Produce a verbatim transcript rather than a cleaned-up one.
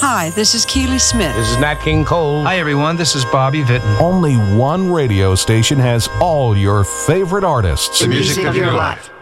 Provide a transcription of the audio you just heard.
Hi, this is Keely Smith. This is Nat King Cole. Hi, everyone. This is Bobby Vinton. Only one radio station has all your favorite artists. The music of your life.